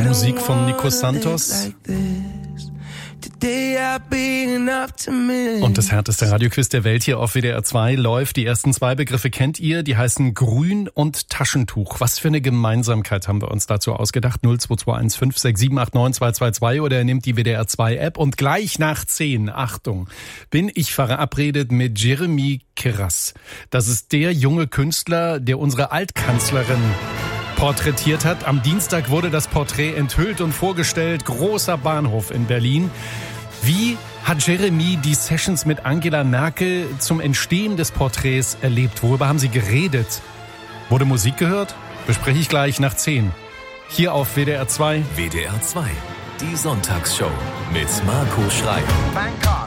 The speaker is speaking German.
Musik von Nico Santos. Und das härteste Radioquiz der Welt hier auf WDR 2 läuft. Die ersten zwei Begriffe kennt ihr, die heißen Grün und Taschentuch. Was für eine Gemeinsamkeit haben wir uns dazu ausgedacht? 02215 6789 222 oder ihr nehmt die WDR 2 App und gleich nach 10, Achtung, bin ich verabredet mit Jeremy Kras. Das ist der junge Künstler, der unsere Altkanzlerin porträtiert hat. Am Dienstag wurde das Porträt enthüllt und vorgestellt. Großer Bahnhof in Berlin. Wie hat Jeremy die Sessions mit Angela Merkel zum Entstehen des Porträts erlebt? Worüber haben sie geredet? Wurde Musik gehört? Bespreche ich gleich nach 10. Hier auf WDR 2. WDR 2, die Sonntagsshow mit Marco Schreyer. Thank God